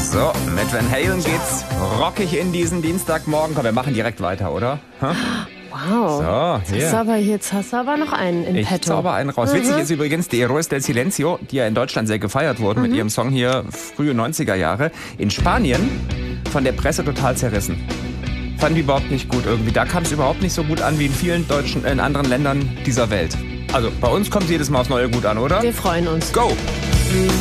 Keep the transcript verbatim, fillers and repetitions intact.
So, mit Van Halen geht's rockig in diesen Dienstagmorgen. Komm, wir machen direkt weiter, oder? Huh? Wow. So, jetzt, hast du aber, jetzt hast du aber noch einen in ich petto. zauber einen raus. Mhm. Witzig ist übrigens, die Heroes del Silencio, die ja in Deutschland sehr gefeiert wurden mhm. mit ihrem Song hier frühe neunziger Jahre, in Spanien von der Presse total zerrissen. Fanden die überhaupt nicht gut irgendwie. Da kam es überhaupt nicht so gut an wie in vielen deutschen, in anderen Ländern dieser Welt. Also bei uns kommt jedes Mal aufs Neue gut an, oder? Wir freuen uns. Go!